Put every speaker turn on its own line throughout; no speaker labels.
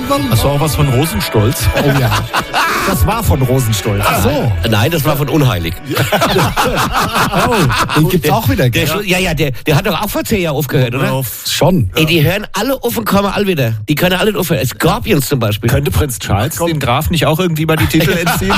wollen?
Hast du auch was von Rosenstolz?
Oh ja. Das war von Rosenstolz.
Ach so. Nein, das war von Unheilig.
Oh, den gibt's auch wieder, gell?
Der hat doch auch vor 10 Jahren aufgehört, oder?
Schon.
Ey, die hören alle auf und kommen alle wieder. Die können alle aufhören. Scorpions zum Beispiel.
Könnte Prinz Charles dem Graf nicht auch irgendwie mal die Titel entziehen?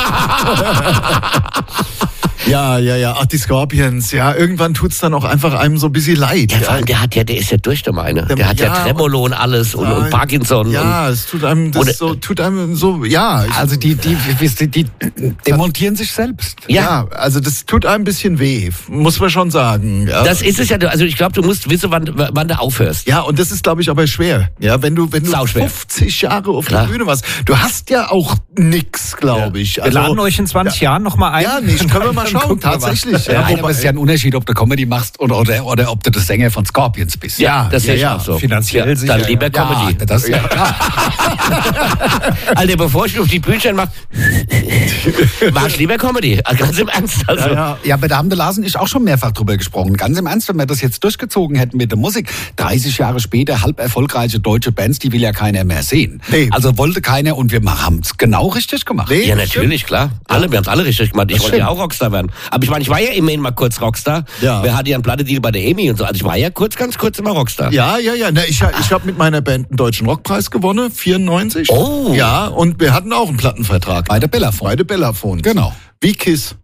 Ja. Ach, die Scorpions. Ja, irgendwann tut's dann auch einfach einem so ein bisschen leid.
Ja, vor allem, der ist ja durch, der meine. Der hat ja Tremolo und alles und Parkinson.
Ja, es tut einem ja.
Also die demontieren sich selbst.
Ja, also das tut einem ein bisschen weh, muss man schon sagen. Ja.
Das ist es ja, also ich glaube, du musst wissen, wann du aufhörst.
Ja, und das ist, glaube ich, aber schwer. Ja, wenn du 50 Jahre auf der Bühne warst, du hast ja auch nix, glaube ich.
Wir laden euch in 20 Jahren nochmal ein.
Ja, nicht, können wir mal schauen, tatsächlich.
Ja, aber es ist ja ein Unterschied, ob du Comedy machst oder ob du der Sänger von Scorpions bist.
Ja, das sehe ich auch so.
Finanziell sicher.
Dann lieber Comedy.
Ja, das ist ja klar.
Alter, bevor ich auf die Bücher mache, mach ich lieber Comedy. Ganz im Ernst. Also.
Ja, aber da haben der Lars und ich auch schon mehrfach drüber gesprochen. Ganz im Ernst, wenn wir das jetzt durchgezogen hätten mit der Musik, 30 Jahre später, halb erfolgreiche deutsche Bands, die will ja keiner mehr sehen.
Nee.
Also wollte keiner und wir haben es genau richtig gemacht.
Nee,
ja, natürlich, klar. Wir haben es alle richtig gemacht. Ich wollte ja auch Rockstar werden. Aber ich meine, ich war ja immerhin mal kurz Rockstar.
Ja.
Wer hatte ja einen Plattendeal bei der EMI und so. Also ich war ja ganz kurz immer Rockstar.
Ja. Na, ich habe mit meiner Band einen Deutschen Rockpreis gewonnen, 94.
Oh.
Ja, und wir hatten auch einen Plattenvertrag.
Bei der Bellafon.
Genau. Wie Kiss.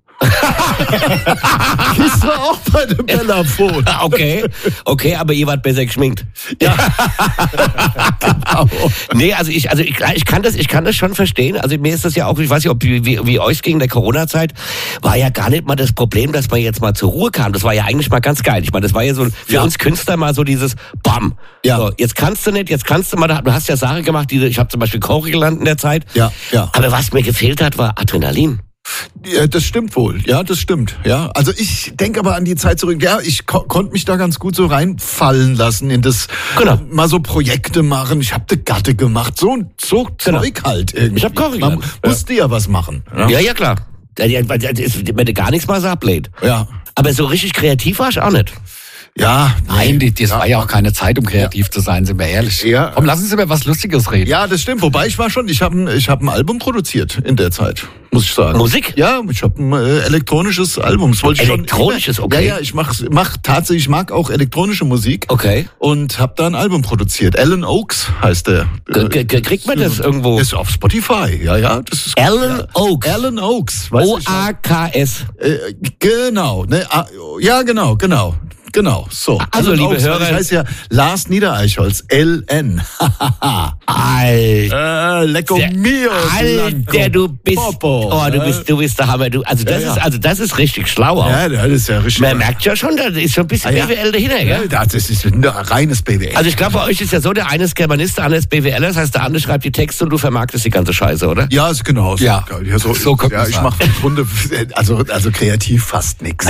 Kiss war auch bei der Bellafon.
Okay, aber ihr wart besser geschminkt.
Ja. Genau.
Nee, also ich kann das schon verstehen. Also mir ist das ja auch, ich weiß nicht, ob wie euch ging in der Corona-Zeit, war ja gar nicht mal das Problem, dass man jetzt mal zur Ruhe kam. Das war ja eigentlich mal ganz geil. Ich meine, das war ja so für uns Künstler mal so dieses Bam.
Ja.
So, jetzt kannst du mal, du hast ja Sachen gemacht, ich habe zum Beispiel Chore gelernt in der Zeit.
Ja.
Aber was mir gefehlt hat, war Adrenalin.
Ja, das stimmt wohl. Ja, das stimmt. Ja, also ich denke aber an die Zeit zurück. Ja, ich konnte mich da ganz gut so reinfallen lassen in das mal so Projekte machen. Ich habe eine Gatte gemacht, so Zeug halt irgendwie.
Ich habe Chore gelernt.
Man musste ja was machen.
Ja, klar. Wenn du gar nichts mal so ablehnt.
Ja.
Aber so richtig kreativ war ich auch nicht.
Ja,
Nein, das war ja auch keine Zeit, um kreativ zu sein, sind wir ehrlich.
Ja.
Komm, lass uns über was Lustiges reden.
Ja, das stimmt. Wobei ich hab ein Album produziert in der Zeit, muss ich sagen.
Musik?
Ja, ich habe ein elektronisches Album. Das wollte ich
elektronisches,
schon,
okay.
Ja, ich mag auch elektronische Musik.
Okay.
Und habe da ein Album produziert. Alan Oaks heißt der.
Kriegt man das irgendwo?
Ist auf Spotify. Ja, das ist
Alan Oaks.
Alan Oaks.
O-A-K-S.
Genau. Ne? Ja, genau, so.
Also, liebe
Oaks,
Hörer.
Ich heiße ja Lars Niedereichholz, LN.
Alter.
Lecco mio.
Alter, du bist,
Popo.
du bist der Hammer. Das ist richtig schlau auch.
Ja, das ist ja richtig.
Man merkt ja schon, da ist schon ein bisschen BWL dahinter, gell?
Ja, das ist ein reines BWL.
Also ich glaube, bei euch ist ja so, der eine ist Germanist, der andere ist BWLer, das heißt, der andere schreibt die Texte und du vermarktest die ganze Scheiße, oder?
Ja, ist genau so.
Ja, so könnte man
ich
sagen.
mache im Grunde, also kreativ fast nichts.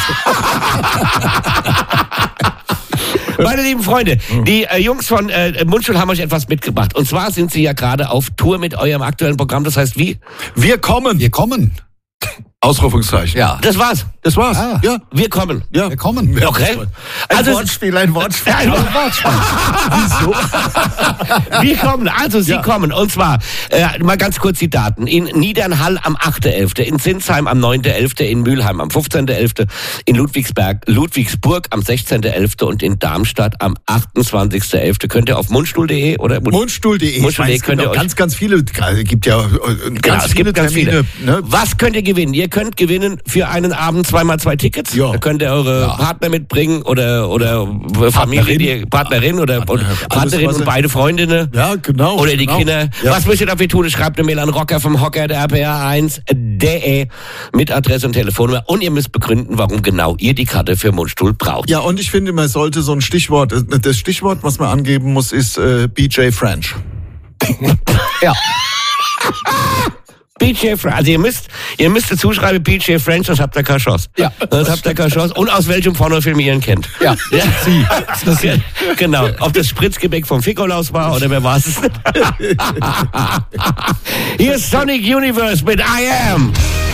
Meine lieben Freunde, die Jungs von Mundstuhl haben euch etwas mitgebracht. Und zwar sind sie ja gerade auf Tour mit eurem aktuellen Programm. Das heißt wie?
Wir kommen. Ausrufungszeichen.
Ja.
Das war's.
Ah.
Ja.
Wir kommen.
Ja.
Wir kommen.
Okay.
Ein
Also,
Wortspiel.
Wieso? Wir kommen. Also Sie kommen. Und zwar, mal ganz kurz die Daten. In Niedernhall am 8.11., in Sinsheim am 9.11., in Mülheim am 15.11., in Ludwigsburg am 16.11. und in Darmstadt am 28.11. Könnt ihr auf mundstuhl.de oder
Mundstuhl.de.
Mundstuhl.de könnt ihr euch...
Ganz viele, gibt ja
Es gibt ganz viele.
Ne?
Was könnt ihr gewinnen? Ihr könnt gewinnen für einen Abend 2x2 Tickets.
Ja.
Da könnt ihr eure Partner mitbringen oder Familie, Partnerin oder Partnerin und beide Freundinnen.
Ja, genau.
Oder die Kinder.
Ja.
Was müsst ihr dafür tun? Schreibt eine Mail an rocker@rpr1.de mit Adresse und Telefonnummer und ihr müsst begründen, warum genau ihr die Karte für Mundstuhl braucht.
Ja, und ich finde, man sollte so ein Stichwort, das Stichwort, was man angeben muss, ist BJ French.
Ja.
BJ French. Also ihr müsst dazu schreiben BJ French, sonst habt ihr keine Chance.
Ja.
Sonst habt ihr keine Chance. Und aus welchem Pornofilm ihr ihn kennt.
Ja.
Sie. Genau. Ob das Spritzgebäck vom Ficolaus war oder wer war es? Hier ist Sonic Universe mit I Am.